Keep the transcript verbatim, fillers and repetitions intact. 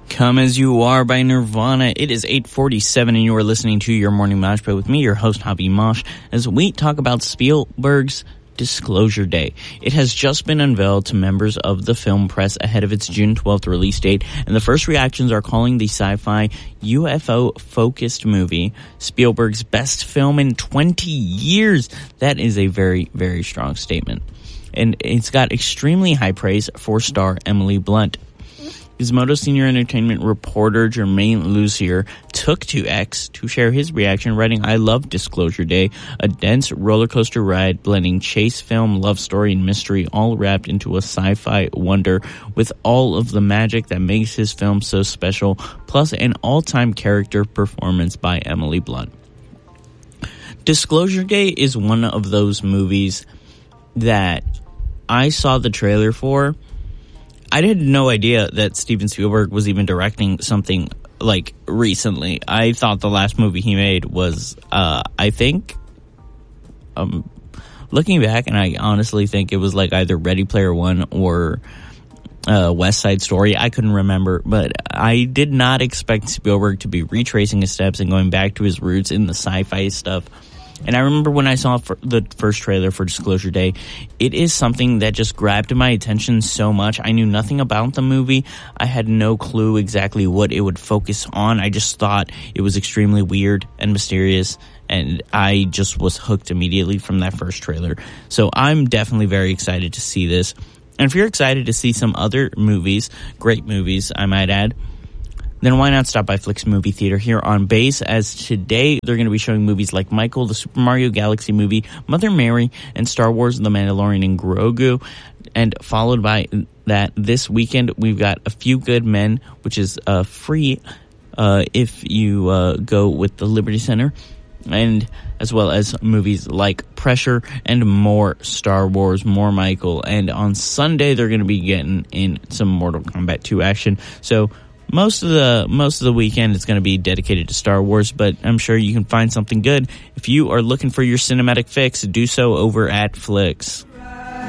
Come As You Are by Nirvana. It is eight forty-seven and you are listening to your Morning Mosh Pit with me, your host, Javi Mosh, as we talk about Spielberg's Disclosure Day. It has just been unveiled to members of the film press ahead of its June twelfth release date, and the first reactions are calling the sci-fi U F O-focused movie Spielberg's best film in twenty years. That is a very, very strong statement. And it's got extremely high praise for star Emily Blunt. Gizmodo senior entertainment reporter Jermaine Lucier took to X to share his reaction, writing, "I love Disclosure Day, a dense roller coaster ride blending chase film, love story, and mystery, all wrapped into a sci-fi wonder with all of the magic that makes his film so special, plus an all-time character performance by Emily Blunt." Disclosure Day is one of those movies that I saw the trailer for. I had no idea that Steven Spielberg was even directing something like recently. I thought the last movie he made was, uh, I think, um, looking back, and I honestly think it was like either Ready Player One or uh, West Side Story. I couldn't remember, but I did not expect Spielberg to be retracing his steps and going back to his roots in the sci-fi stuff. And I remember when I saw the first trailer for Disclosure Day, it is something that just grabbed my attention so much. I knew nothing about the movie. I had no clue exactly what it would focus on. I just thought it was extremely weird and mysterious, and I just was hooked immediately from that first trailer. So I'm definitely very excited to see this. And if you're excited to see some other movies, great movies, I might add, then why not stop by Flicks Movie Theater here on Base, as today they're going to be showing movies like Michael, the Super Mario Galaxy movie, Mother Mary, and Star Wars, The Mandalorian and Grogu. And followed by that, this weekend, we've got A Few Good Men, which is uh, free uh, if you uh, go with the Liberty Center, and as well as movies like Pressure and more Star Wars, more Michael. And on Sunday, they're going to be getting in some Mortal Kombat two action. So Most of the most of the weekend is going to be dedicated to Star Wars, but I'm sure you can find something good. If you are looking for your cinematic fix, do so over at Flicks.